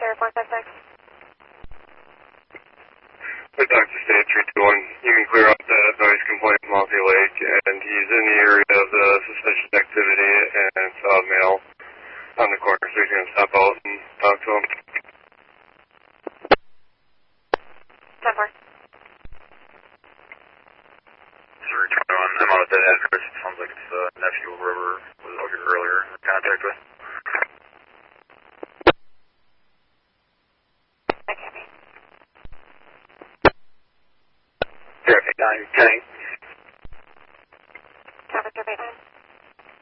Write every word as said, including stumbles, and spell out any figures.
Sheriff one five six. With Doctor State three two one, you can clear up that noise complaint from Mossy Lake, and he's in the area of the suspicious activity and saw a male on the corner, so he's going to stop out and talk to him. ten four. three two one, I'm on at that address. It sounds like it's the nephew of whoever was out here earlier in contact with. Okay. Traffic nine ten.